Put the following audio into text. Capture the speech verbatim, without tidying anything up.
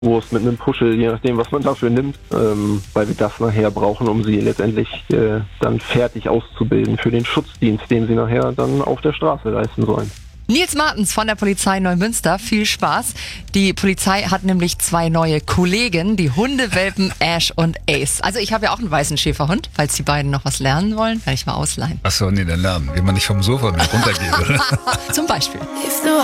Wurst mit einem Puschel, je nachdem, was man dafür nimmt, ähm, weil wir das nachher brauchen, um sie letztendlich äh, dann fertig auszubilden für den Schutzdienst, den sie nachher dann auf der Straße leisten sollen. Nils Martens von der Polizei Neumünster, viel Spaß. Die Polizei hat nämlich zwei neue Kollegen, die Hundewelpen Ash und Ace. Also ich habe ja auch einen weißen Schäferhund, falls die beiden noch was lernen wollen, kann ich mal ausleihen. Was sollen die denn lernen? Wie man nicht vom Sofa mit runtergeht, oder? Zum Beispiel.